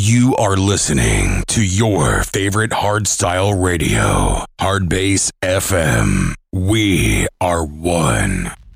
You are listening to your favorite hardstyle radio, Hardbass FM. We are one.